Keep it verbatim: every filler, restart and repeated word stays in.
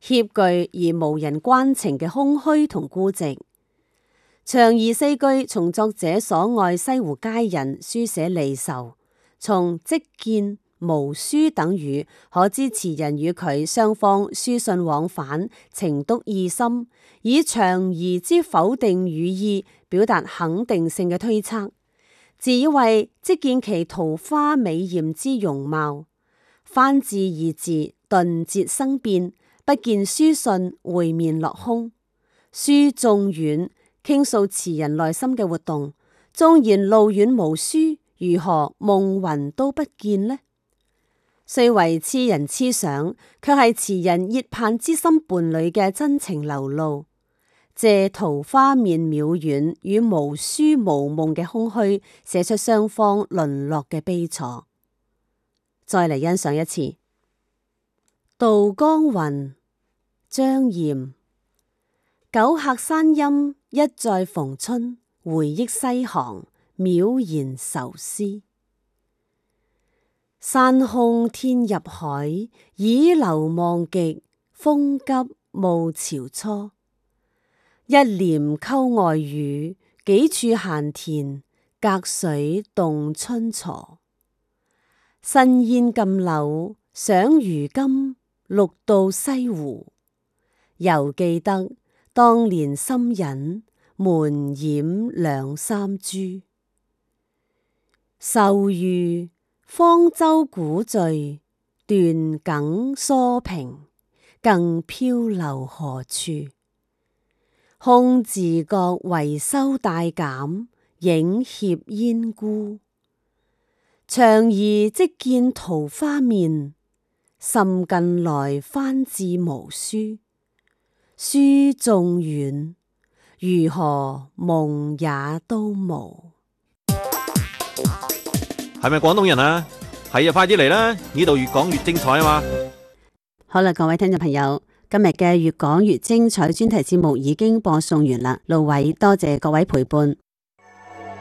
愜懼而無人關情嘅空虛同孤寂。長兒四句從作者所愛西湖佳人書寫離愁，從即見無書等語可知詞人與佢雙方書信往返，情篤意深，以長兒之否定語意表達肯定性嘅推測，自以為即見其桃花美艷之容貌。翻字二字頓折生變，不見書信會面落空。書縱遠，傾訴詞人內心嘅活動，縱然路遠無書，如何夢魂都不見呢？雖為痴人痴想，卻係詞人熱盼知心伴侶嘅真情流露，借桃花面渺遠與無書無夢嘅空虛，寫出雙方淪落嘅悲楚。再嚟欣賞一次《渡江雲》，張炎。久客山陰一再逢春，回憶西航，渺然愁思。山空天入海，倚樓望極，風急暮潮初。一簾溝外雨，幾處閒田，隔水動春雛。新煙禁柳，想如今，綠到西湖。猶記得當年心隱，門掩兩三株。愁餘方舟古墜，斷梗疏萍，更漂流何處？空自覺維修大減，影脅煙孤。長兒即見桃花面，甚近來翻字無書。書縱遠，如何夢也都無。 係咪廣東人啊？係啊，快啲嚟啦！呢度越講越精彩啊嘛！ 好啦，各位聽眾朋友，今日嘅越講越精彩專題節目已經播送完啦。盧偉多謝各位陪伴。